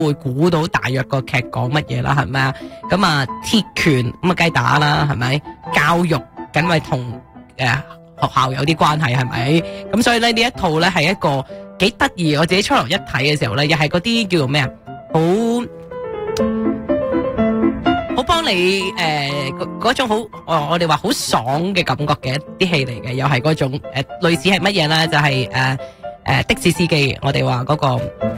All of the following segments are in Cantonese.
會估到大約個劇講乜嘢啦，係咪啊？咁啊，鐵拳咁啊，雞打啦，係咪？教育梗係同學校有啲關係，係咪？咁所以咧呢一套咧係一個幾得意，我自己初頭一睇嘅時候咧，又係嗰啲叫做咩啊？好幫你嗰種好我哋話好爽嘅感覺嘅一啲戲嚟嘅，又係嗰種類似係乜嘢咧？就係的士司機，我哋話嗰個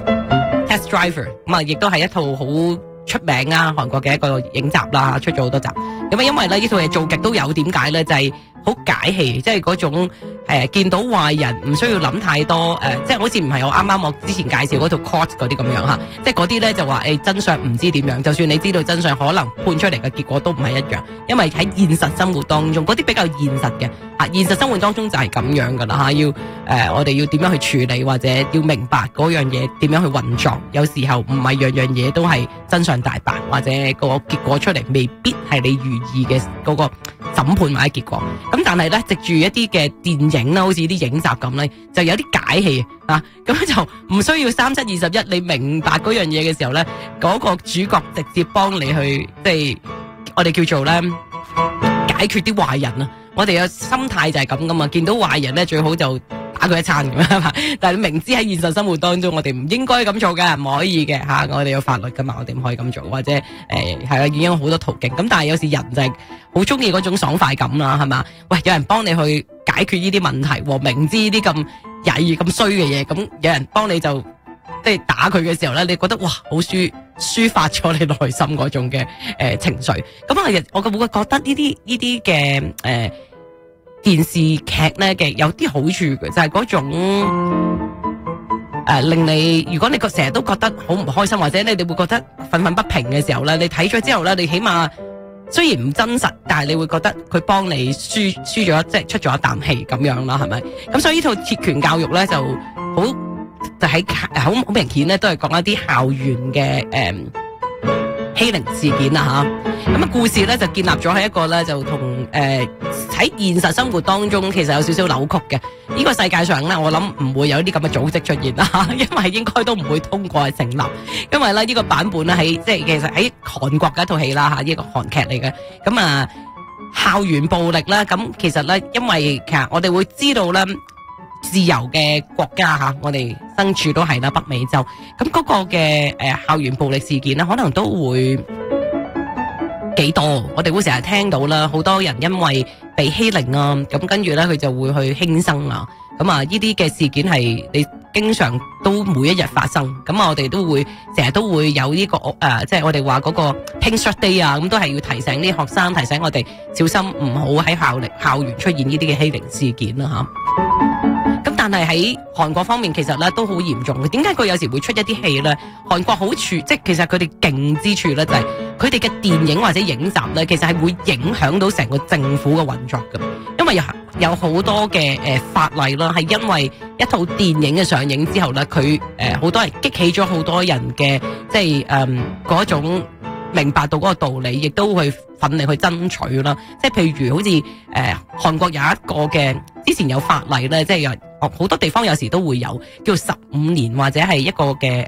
Test Driver 咁啊，亦都係一套好出名啊韓國嘅一個影集啦，出咗好多集。咁啊，因為咧呢套嘢做極都有，點解咧？就係好解氣，即係嗰種見到壞人唔需要諗太多即係好似唔係我啱啱我之前介紹嗰套 Court 嗰啲咁樣嚇，即係嗰啲咧就話真相唔知點樣，就算你知道真相，可能判出嚟嘅結果都唔係一樣，因為喺現實生活當中嗰啲比較現實嘅現實生活當中就係咁樣噶啦要我哋要點樣去處理，或者要明白嗰樣嘢點樣去運作，有時候唔係樣樣嘢都係真相大白，或者個結果出嚟未必係你如意嘅嗰個審判或者結果。咁但係咧，藉住一啲嘅電影啦，好似啲影集咁咧，就有啲解氣咁就唔需要3721，你明白嗰樣嘢嘅時候咧，嗰個主角直接幫你去，即係我哋叫做咧解決啲壞人啊！我哋嘅心態就係咁噶嘛，見到壞人咧最好就打佢一餐咁樣嘛。但係你明知喺現實生活當中，我哋唔應該咁做嘅，唔可以嘅我哋有法律噶嘛，我哋唔可以咁做，或者係啊，已經有好多途徑。咁但係有時人就係好中意嗰種爽快感啦，係嘛？喂，有人幫你去解決呢啲問題，明知呢啲咁曳咁衰嘅嘢，咁有人幫你就即係打佢嘅時候咧，你覺得哇，好抒發咗你內心嗰種嘅情緒。咁我會覺得呢啲嘅電視劇咧嘅有啲好處嘅，就係嗰種令你，如果你成日都覺得好唔開心，或者你會覺得憤憤不平嘅時候咧，你睇咗之後咧，你起碼雖然唔真實，但係你會覺得佢幫你輸咗，即係出咗一啖氣咁樣啦，係咪？咁所以呢套鐵拳教育咧就好，就喺好明顯咧，都係講一啲校園嘅欺凌事件啦吓。咁故事咧就建立咗喺一個咧就同喺現實生活當中其實有少少扭曲嘅。呢個世界上咧，我諗唔會有啲咁嘅組織出現啦，因為應該都唔會通過成立。因為咧呢個版本咧喺即係其實喺韓國嘅一套戲啦吓，呢個韓劇嚟嘅。咁校園暴力咧，咁其實咧因為其實我哋會知道咧，自由嘅國家吓，我哋身處都係啦，北美洲。咁嗰個嘅校園暴力事件咧，可能都會幾多，我哋會成日聽到啦，好多人因為被欺凌啊，咁跟住咧佢就會去輕生啊，咁呢啲嘅事件係你經常都每一日發生，咁我哋都會成日都會有呢個即係我哋話嗰個 Pink Shirt Day 啊，咁都係要提醒啲學生，提醒我哋小心唔好喺校園出現呢啲嘅欺凌事件啦吓。咁但係喺韓國方面其實咧都好嚴重嘅，點解佢有時會出一啲戲咧？韓國好處即係其實佢哋勁之處咧就係佢哋嘅電影或者影集咧，其實係會影響到成個政府嘅運作嘅，因為有好多嘅法例啦，係因為一套電影嘅上映之後咧，佢好多人激起咗好多人嘅即係嗰種明白到嗰個道理，亦都會奮力去爭取啦。即係譬如好似韓國有一個嘅之前有法例咧，即係好多地方有時都會有叫15年或者係一個嘅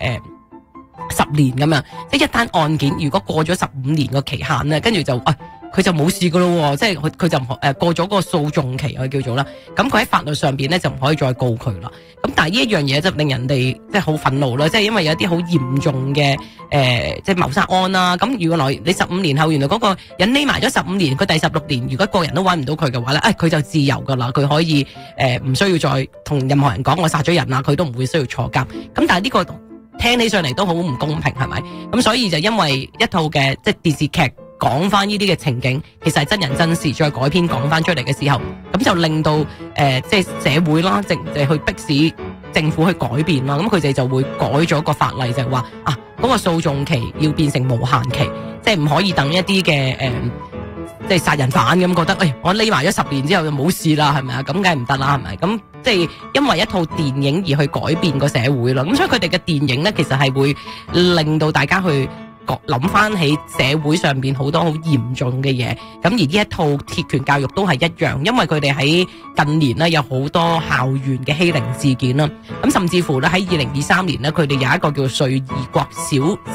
10年咁樣，即係一單案件如果過咗15年個期限咧，跟住就佢就冇事噶咯，即係佢就過咗個訴訟期佢叫做啦，咁佢喺法律上邊咧就唔可以再告佢啦。咁但係呢一樣嘢就令人哋即係好憤怒啦，即係因為有啲好嚴重嘅即係謀殺案啦。咁原來你15年後，原來嗰個人匿埋咗15年，佢第16年如果個人都揾唔到佢嘅話咧，佢就自由噶啦，佢可以唔需要再同任何人講我殺咗人啦，佢都唔會需要坐監。咁但係呢個聽起上嚟都好唔公平，係咪？咁所以就因為一套嘅即係電視劇講翻呢啲嘅情景，其實係真人真事再改編講翻出嚟嘅時候，咁就令到即係社會啦，即係去迫使政府去改變啦。咁佢哋就會改咗個法例，就係話嗰個訴訟期要變成無限期，即係唔可以等一啲嘅即係殺人犯咁覺得，我匿埋咗10年之後就冇事啦，係咪啊？咁梗係唔得啦，係咪？咁即係因為一套電影而去改變個社會啦。咁所以佢哋嘅電影咧，其實係會令到大家去諗翻起社會上邊好多好嚴重嘅嘢，咁而呢一套鐵拳教育都係一樣，因為佢哋喺近年呢有好多校園嘅欺凌事件啦，咁甚至乎咧喺2023年呢，佢哋有一個叫瑞義國小